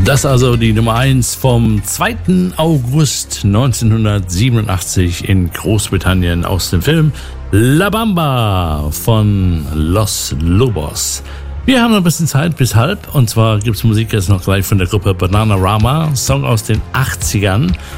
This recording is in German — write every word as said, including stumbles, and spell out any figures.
Das also die Nummer eins vom zweiten August neunzehnhundertsiebenundachtzig in Großbritannien aus dem Film La Bamba von Los Lobos. Wir haben noch ein bisschen Zeit bis halb und zwar gibt es Musik jetzt noch gleich von der Gruppe Bananarama, Song aus den achtzigern.